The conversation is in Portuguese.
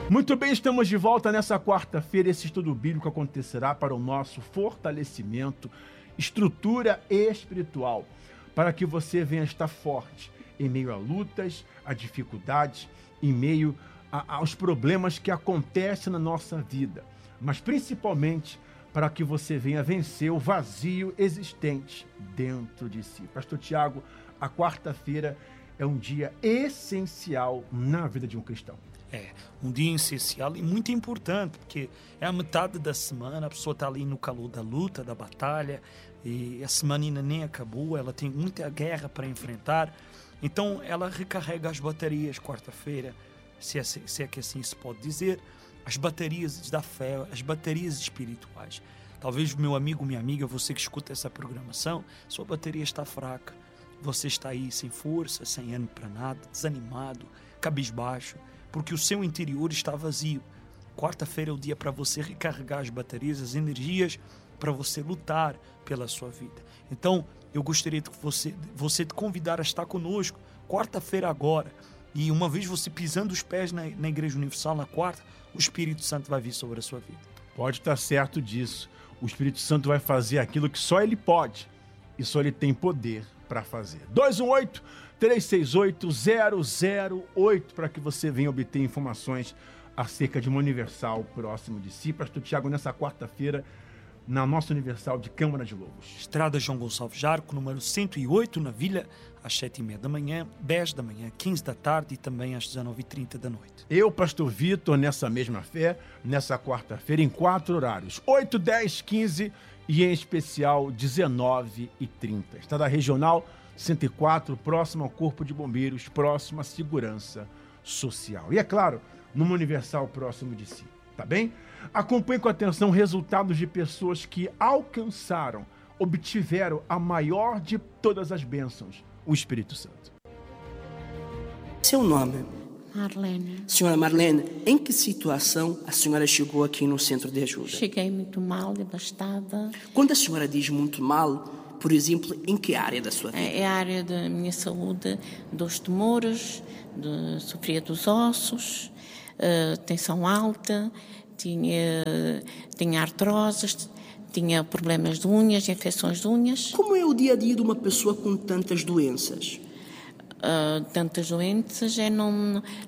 Muito bem, estamos de volta nessa quarta-feira. Esse estudo bíblico acontecerá para o nosso fortalecimento, estrutura espiritual, para que você venha estar forte em meio a lutas, a dificuldades, em meio aos problemas que acontecem na nossa vida, mas principalmente para que você venha vencer o vazio existente dentro de si. Pastor Tiago, a quarta-feira é um dia essencial na vida de um cristão. É um dia essencial e muito importante, porque é a metade da semana, a pessoa está ali no calor da luta, da batalha, e a semana ainda nem acabou, ela tem muita guerra para enfrentar, então ela recarrega as baterias quarta-feira, se é que assim se pode dizer, as baterias da fé, as baterias espirituais. Talvez meu amigo, minha amiga, você que escuta essa programação, sua bateria está fraca, você está aí sem força, sem ânimo para nada, desanimado, cabisbaixo, porque o seu interior está vazio. Quarta-feira é o dia para você recarregar as baterias, as energias, para você lutar pela sua vida. Então, eu gostaria de você te convidar a estar conosco, quarta-feira agora. E uma vez você pisando os pés na Igreja Universal, na quarta, o Espírito Santo vai vir sobre a sua vida. Pode estar certo disso. O Espírito Santo vai fazer aquilo que só Ele pode e só Ele tem poder para fazer. 218-368-008 para que você venha obter informações acerca de uma Universal próximo de si. Pastor Tiago, nessa quarta-feira, na nossa Universal de Câmara de Lobos. Estrada João Gonçalves Jarco, número 108, na Vila, às 7h30 da manhã, 10 da manhã, 15 da tarde e também às 19h30 da noite. Eu, Pastor Vitor, nessa mesma fé, nessa quarta-feira, em 4 horários, 8, 10, 15 e em especial 19h30. Estrada Regional 104, próximo ao Corpo de Bombeiros, próximo à Segurança Social. E é claro, numa Universal próximo de si, tá bem? Acompanhe com atenção resultados de pessoas que alcançaram, obtiveram a maior de todas as bênçãos, o Espírito Santo. Seu nome? Marlene. Senhora Marlene, em que situação a senhora chegou aqui no centro de ajuda? Cheguei muito mal, devastada. Quando a senhora diz muito mal, por exemplo, em que área da sua vida? É a área da minha saúde, dos tumores, sofria dos ossos, tensão alta, tinha artroses, tinha problemas de unhas, infecções de unhas. Como é o dia a dia de uma pessoa com tantas doenças? Tantas doenças, não